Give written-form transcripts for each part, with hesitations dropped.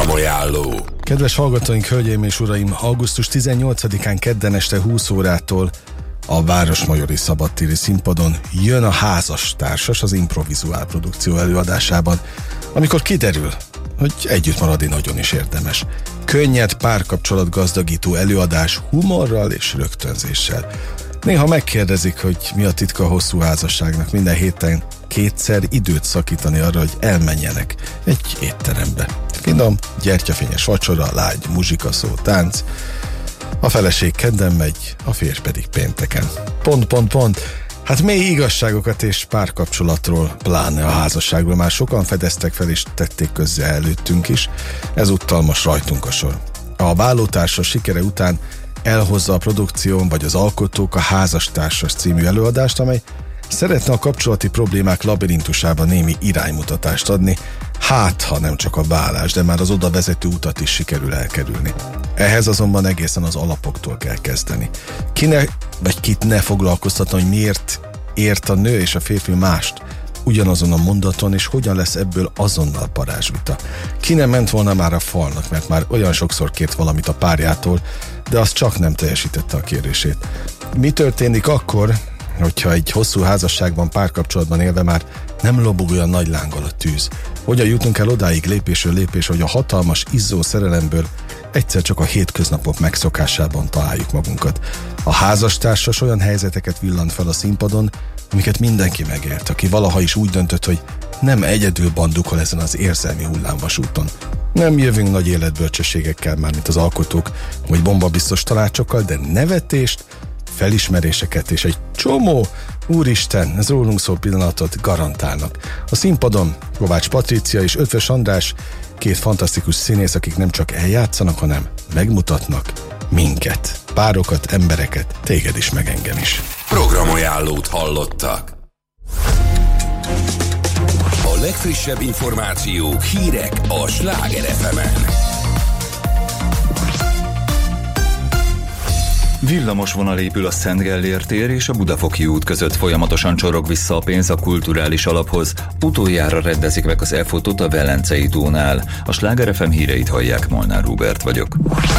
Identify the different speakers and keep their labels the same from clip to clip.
Speaker 1: Programajánló.
Speaker 2: Kedves hallgatóink, hölgyeim és uraim, augusztus 18-án kedden este 20 órától a Városmajori Szabadtéri Színpadon jön a Házas Társas az improvizuál produkció előadásában, amikor kiderül, hogy együtt maradni nagyon is érdemes. Könnyed, párkapcsolat gazdagító előadás humorral és rögtönzéssel. Néha megkérdezik, hogy mi a titka a hosszú házasságnak, minden héten kétszer időt szakítani arra, hogy elmenjenek egy étterembe. Finom, gyertyafényes vacsora, lágy muzsikaszó, tánc. A feleség kedden megy, a férj pedig pénteken. Hát mély igazságokat és párkapcsolatról, pláne a házasságról már sokan fedeztek fel és tették közzé előttünk is. Ezúttal most rajtunk a sor. A Vállótársas sikere után elhozza a produkción vagy az alkotók a Házastársas című előadást, amely szeretne a kapcsolati problémák labirintusában némi iránymutatást adni, hát ha nem csak a vállás, de már az oda vezető utat is sikerül elkerülni. Ehhez azonban egészen az alapoktól kell kezdeni. Kit ne foglalkoztatna, hogy miért ért a nő és a férfi mást ugyanazon a mondaton, és hogyan lesz ebből azonnal parázsvita. Ki nem ment volna már a falnak, mert már olyan sokszor kért valamit a párjától, de az csak nem teljesítette a kérését. Mi történik akkor, hogyha egy hosszú házasságban, párkapcsolatban élve már nem lobog olyan nagy lánggal a tűz? Hogyan jutunk el odáig lépésről lépésre, hogy a hatalmas, izzó szerelemből egyszer csak a hétköznapok megszokásában találjuk magunkat? A Házastársas olyan helyzeteket villant fel a színpadon, amiket mindenki megélt, aki valaha is úgy döntött, hogy nem egyedül bandukol ezen az érzelmi hullámvasúton. Nem jövünk nagy életbölcsességekkel már, mint az alkotók, vagy bombabiztos tanácsokkal, de nevetést, felismeréseket és egy csomó, úristen, ez rólunk szó pillanatot garantálnak. A színpadon Kovács Patrícia és Ötvös András, két fantasztikus színész, akik nem csak eljátszanak, hanem megmutatnak minket, párokat, embereket, téged is, meg engem is.
Speaker 1: Programajánlót hallottak. A legfrissebb információk, hírek a Sláger FM-en.
Speaker 3: Villamosvonal épül a Szent Gellért tér és a Budafoki út között, folyamatosan csorog vissza a pénz a kulturális alaphoz. Utoljára rendezik meg az e-fotót a Velencei tónál. A Sláger FM híreit hallják, Molnár Róbert vagyok.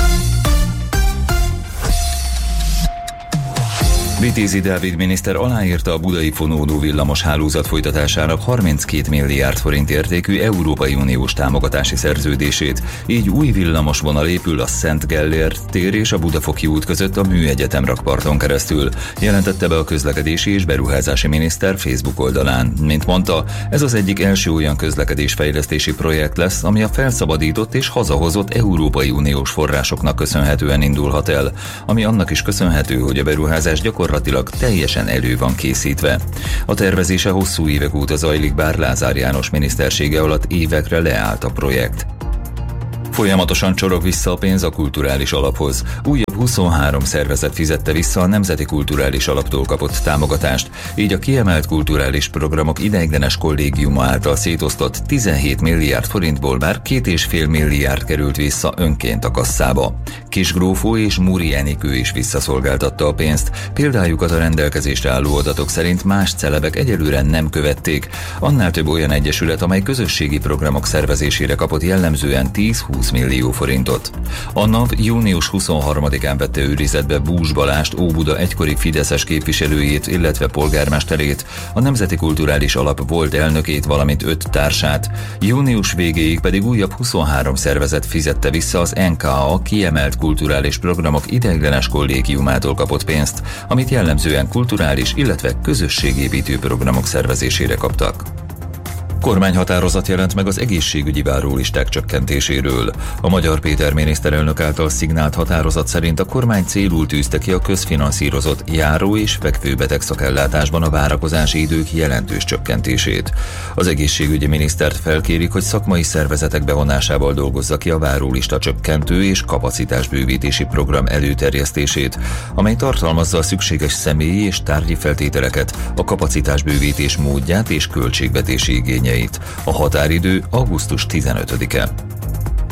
Speaker 3: Vitézi Dávid miniszter aláírta a budai fonódó villamos hálózat folytatásának 32 milliárd forint értékű Európai Uniós támogatási szerződését. Így új villamosvonal épül a Szent Gellért tér és a Budafoki út között a Műegyetem rakparton keresztül, jelentette be a közlekedési és beruházási miniszter Facebook oldalán. Mint mondta, ez az egyik első olyan közlekedésfejlesztési projekt lesz, ami a felszabadított és hazahozott Európai Uniós forrásoknak köszönhetően indulhat el, ami annak is köszönhető, hogy a beruházás gyakorlatilag teljesen elő van készítve. A tervezése hosszú évek óta zajlik, bár Lázár János minisztersége alatt évekre leállt a projekt. Folyamatosan csorog vissza a pénz a kulturális alaphoz. Újabb 23 szervezet fizette vissza a Nemzeti Kulturális Alaptól kapott támogatást, így a kiemelt kulturális programok ideiglenes kollégiuma által szétosztott 17 milliárd forintból már 2,5 milliárd került vissza önként a kasszába. Kisgrófó és Múri Enikő is visszaszolgáltatta a pénzt, példájukat a rendelkezésre álló adatok szerint más celebek egyelőre nem követték. Annál több olyan egyesület, amely közösségi programok szervezésére kapott jellemzően 10-20 millió forintot. A NAV június 23-án vette őrizetbe Bús Balást, Óbuda egykori fideszes képviselőjét, illetve polgármesterét, a Nemzeti Kulturális Alap volt elnökét, valamint 5 társát. Június végéig pedig újabb 23 szervezet fizette vissza az NKA kiemelt kulturális programok ideiglenes kollégiumától kapott pénzt, amit jellemzően kulturális, illetve közösségépítő programok szervezésére kaptak. Kormányhatározat jelent meg az egészségügyi várólisták csökkentéséről. A Magyar Péter miniszterelnök által szignált határozat szerint a kormány célul tűzte ki a közfinanszírozott járó- és fekvőbeteg szakellátásban a várakozási idők jelentős csökkentését. Az egészségügyi minisztert felkérik, hogy szakmai szervezetek bevonásával dolgozza ki a várólista csökkentő és kapacitásbővítési program előterjesztését, amely tartalmazza a szükséges személyi és tárgyi feltételeket, a kapacitásbővítés módját és költségvetési igényeit. A határidő augusztus 15-e.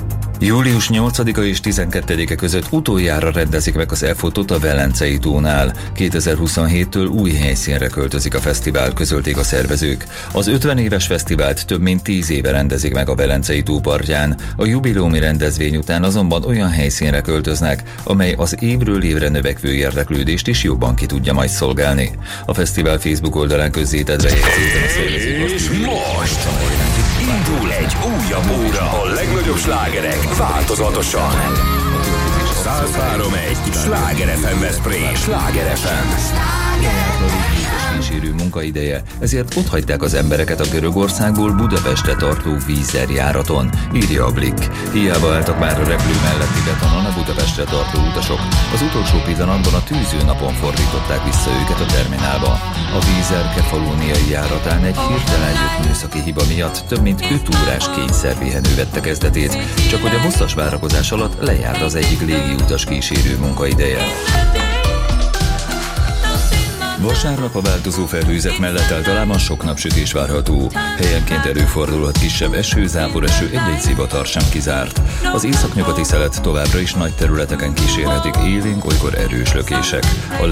Speaker 3: Július 8-a és 12-e között utoljára rendezik meg az E-fotót a Velencei tónál. 2027-től új helyszínre költözik a fesztivál, közölték a szervezők. Az 50 éves fesztivált több mint 10 éve rendezik meg a Velencei tó partján. A jubileumi rendezvény után azonban olyan helyszínre költöznek, amely az évről évre növekvő érdeklődést is jobban ki tudja majd szolgálni. A fesztivál Facebook oldalán közzétett bejegyzésben a szervezők
Speaker 1: most indul egy újabb óra. A legnagyobb slágerek változatosan. 103.1 Sláger FM Veszprém. Sláger FM.
Speaker 3: Kísérő munkaideje, ezért ott hagyták az embereket a Görögországból Budapestre tartó vízerjáraton, írja a Blick. Hiába álltak már a repülő melletti betonon a Budapestre tartó utasok. Az utolsó pillanatban a tűző napon fordították vissza őket a terminálba. A Vízer kefalóniai járatán egy hirtelen jött műszaki hiba miatt több mint 5 órás kényszerpihenő vette kezdetét, csak hogy a hosszas várakozás alatt lejárt az egyik légiutas kísérő munkaideje. Vasárnap a változó felhőzet mellett általában sok napsütés várható. Helyenként előfordulhat kisebb eső, záporeső, egy-egy zivatar sem kizárt. Az északnyugati szelet továbbra is nagy területeken kísérhetik élénk, olykor erős lökések. A